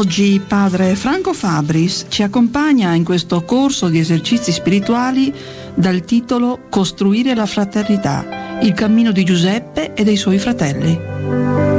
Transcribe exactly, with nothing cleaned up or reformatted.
Oggi padre Franco Fabris ci accompagna in questo corso di esercizi spirituali dal titolo Costruire la fraternità, il cammino di Giuseppe e dei suoi fratelli.